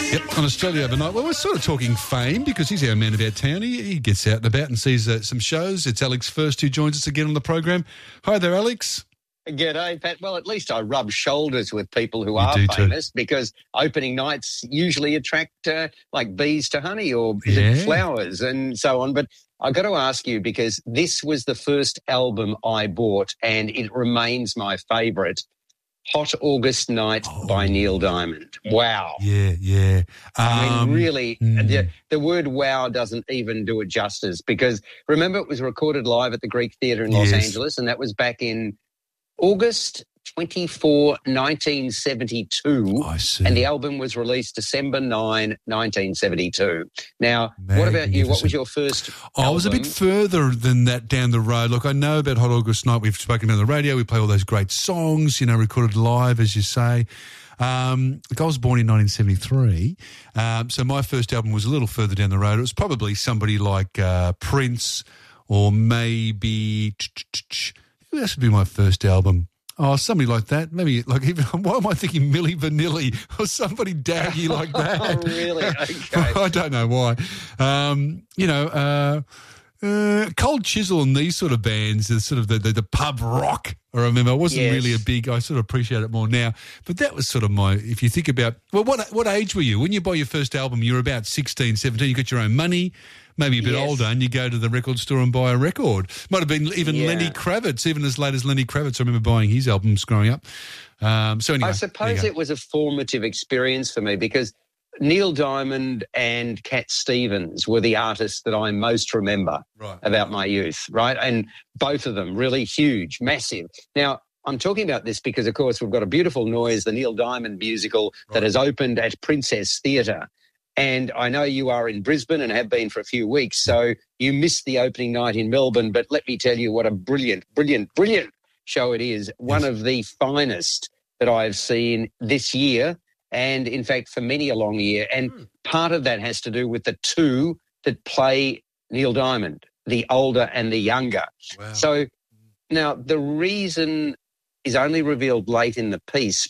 Yep, on Australia Overnight. Well, we're sort of talking fame because he's our man about town. He gets out and about and sees some shows. It's Alex First who joins us again on the program. Hi there, Alex. G'day, Pat. Well, at least I rub shoulders with people who are famous because opening nights usually attract like bees to honey or flowers and so on. But I've got to ask you because this was the first album I bought and it remains my favourite. Hot August Night by Neil Diamond. Wow. Yeah. I mean, really, the word wow doesn't even do it justice because remember it was recorded live at the Greek Theatre in Los Angeles and that was back in August 24, 1972. I see. And the album was released December 9, 1972. Now, what about you? What was your first album? I was a bit further than that down the road. Look, I know about Hot August Night. We've spoken on the radio. We play all those great songs, recorded live, as you say. I was born in 1973. So my first album was a little further down the road. It was probably somebody like Prince or maybe... Who else would be my first album? Oh, somebody like that. Maybe like even, why am I thinking Milli Vanilli or somebody daggy like that? Oh, really? Okay. I don't know why. Cold Chisel and these sort of bands, the sort of the pub rock. I remember I wasn't really I sort of appreciate it more now. But that was sort of if you think about, well, what age were you? When you buy your first album, you were about 16, 17, you got your own money, maybe a bit older, and you go to the record store and buy a record. Might have been even Lenny Kravitz, even as late as Lenny Kravitz. I remember buying his albums growing up. So anyway, I suppose it was a formative experience for me because Neil Diamond and Cat Stevens were the artists that I most remember about my youth, right? And both of them really huge, massive. Now, I'm talking about this because, of course, we've got A Beautiful Noise, the Neil Diamond musical that has opened at Princess Theatre. And I know you are in Brisbane and have been for a few weeks, so you missed the opening night in Melbourne, but let me tell you what a brilliant, brilliant, brilliant show it is. One of the finest that I've seen this year and, in fact, for many a long year. And part of that has to do with the two that play Neil Diamond, the older and the younger. Wow. So now the reason is only revealed late in the piece,